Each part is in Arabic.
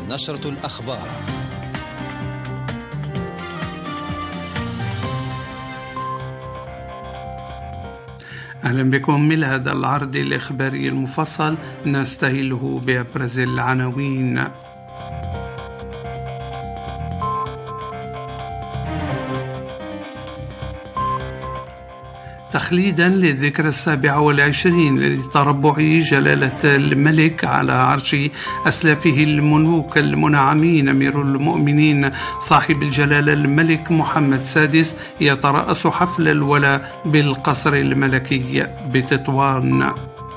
نشرة الأخبار. أهلا بكم من هذا العرض الإخباري المفصل، نستهله بأبرز العناوين. تخليدا للذكرى 27 لتربع جلالة الملك على عرش أسلافه الملوك المنعمين، أمير المؤمنين صاحب الجلالة الملك محمد السادس يترأس حفل الولاء بالقصر الملكي بتطوان.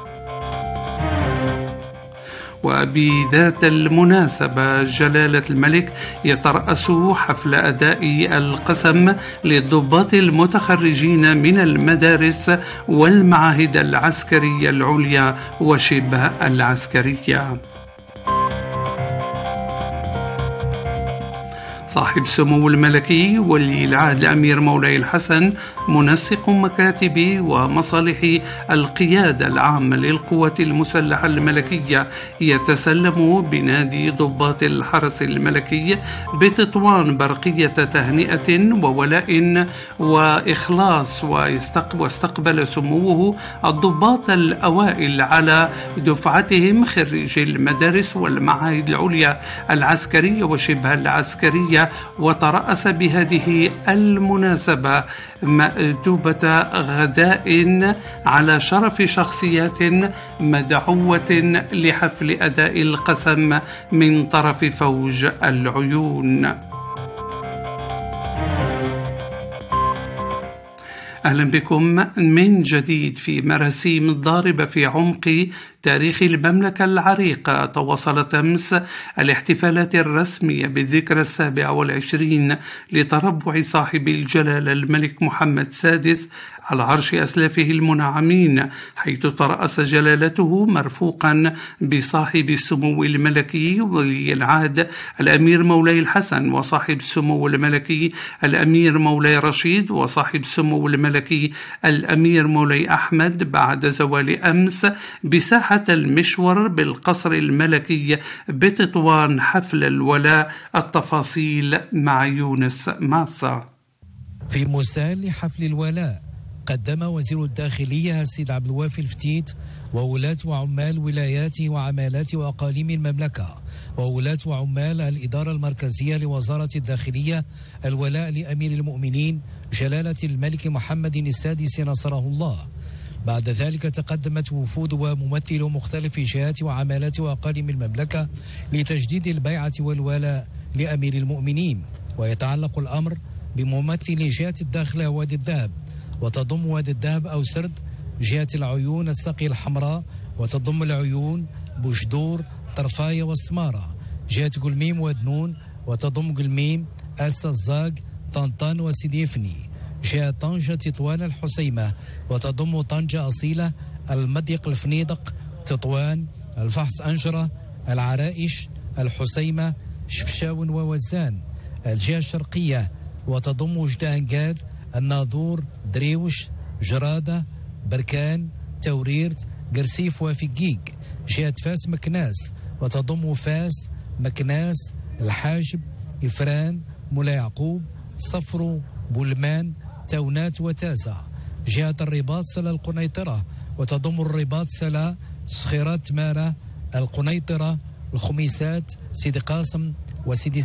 وبذات المناسبة جلالة الملك يترأس حفل أداء القسم للضباط المتخرجين من المدارس والمعاهد العسكرية العليا وشبه العسكرية. صاحب السمو الملكي ولي العهد الأمير مولاي الحسن منسق مكاتب ومصالح القيادة العامة للقوات المسلحة الملكية يتسلم بنادي ضباط الحرس الملكي بتطوان برقية تهنئة وولاء وإخلاص، واستقبل سموه الضباط الأوائل على دفعتهم خريجي المدارس والمعاهد العليا العسكرية وشبه العسكرية، وترأس بهذه المناسبة مأدبة غداء على شرف شخصيات مدعوة لحفل أداء القسم من طرف فوج العيون. أهلا بكم من جديد في مراسيم ضاربة في عمق تاريخ المملكة العريقة. تواصلت أمس الاحتفالات الرسمية بالذكرى 27 لتربع صاحب الجلالة الملك محمد السادس على عرش أسلافه المنعمين، حيث ترأس جلالته مرفوقا بصاحب السمو الملكي ولي العهد الأمير مولاي الحسن، وصاحب السمو الملكي الأمير مولاي رشيد، وصاحب السمو الملكي الأمير مولاي أحمد، بعد زوال أمس بساحة المشور بالقصر الملكي بتطوان حفل الولاء. التفاصيل مع يونس ماسا. في مسال حفل الولاء قدم وزير الداخلية السيد عبد الوافي الفتيت وولاة وعمال ولايات وعمالات وأقاليم المملكة وولاة وعمال الإدارة المركزية لوزارة الداخلية الولاء لأمير المؤمنين جلالة الملك محمد السادس نصره الله. بعد ذلك تقدمت وفود وممثلو مختلف جهات وعمالات وأقاليم المملكة لتجديد البيعة والولاء لأمير المؤمنين، ويتعلق الأمر بممثل جهة الداخلة وادي الذهب، وتضم وادي الذهب أو سرد جهة العيون السقي الحمراء، وتضم العيون بوشدور طرفاية والسمارة، جهة قلميم ودنون، وتضم قلميم السزاق طنطان وسيديفني، جهة طنجة تطوان الحسيمة، وتضم طنجة أصيلة المضيق الفنيدق تطوان الفحص أنجرة العرائش الحسيمة شفشاون ووزان. الجهة الشرقية وتضم وجدان قاد الناظور دريوش جرادة بركان توريرت قرسيف وفقيق. جهة فاس مكناس وتضم فاس مكناس الحاجب إفران مولا يعقوب صفرو بولمان تونات وتاسع. جهة الرباط سلا القنيطرة وتضم الرباط سلا صخيرات مارة القنيطرة الخميسات سيدي قاسم وسيدي